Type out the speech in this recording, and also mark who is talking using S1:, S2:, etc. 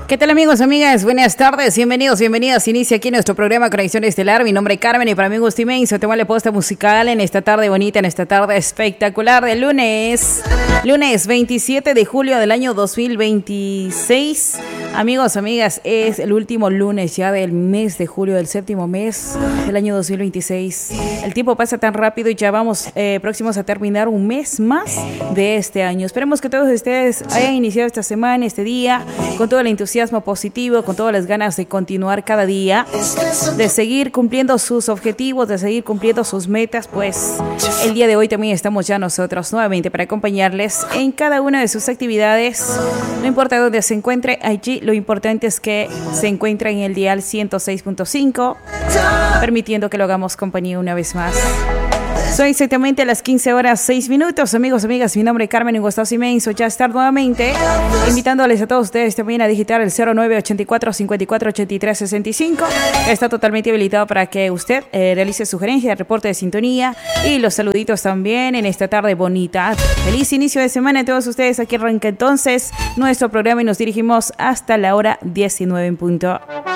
S1: ¿Qué tal, amigos, amigas? Buenas tardes, bienvenidos, bienvenidas. Inicia aquí nuestro programa Conexión Estelar. Mi nombre es Carmen y para mí gusto inmenso tomarle posta musical en esta tarde bonita, en esta tarde espectacular de lunes 27 de julio del año 2026. Amigos, amigas, es el último lunes ya del mes de julio, del séptimo mes del año 2026. El tiempo pasa tan rápido y ya vamos próximos a terminar un mes más de este año. Esperemos que todos ustedes hayan iniciado esta semana, este día, con todo el entusiasmo positivo, con todas las ganas de continuar cada día, de seguir cumpliendo sus objetivos, de seguir cumpliendo sus metas. Pues el día de hoy también estamos ya nosotros nuevamente para acompañarles en cada una de sus actividades. No importa dónde se encuentre allí, lo importante es que se encuentre en el dial 106.5, permitiendo que lo hagamos compañía una vez más. Son exactamente las 15 horas 6 minutos, amigos, amigas. Mi nombre es Carmen, un gustazo inmenso ya estar nuevamente invitándoles a todos ustedes también a digitar el 0984 54 83 65. Está totalmente habilitado para que usted realice sugerencias, reporte de sintonía y los saluditos también en esta tarde bonita. Feliz inicio de semana a todos ustedes. Aquí arranca entonces nuestro programa y nos dirigimos hasta la hora 19 en punto.